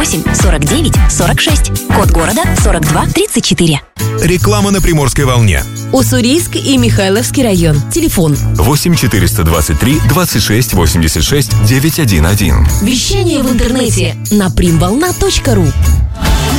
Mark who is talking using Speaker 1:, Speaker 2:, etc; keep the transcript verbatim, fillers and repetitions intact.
Speaker 1: восемь сорок девять сорок шесть. Код города сорок два тридцать четыре.
Speaker 2: Реклама на Приморской волне.
Speaker 3: Уссурийск и Михайловский район. Телефон
Speaker 2: восемь четыреста двадцать три двадцать шесть восемьдесят шесть девятьсот одиннадцать.
Speaker 3: Вещание в интернете на примволна точка ру.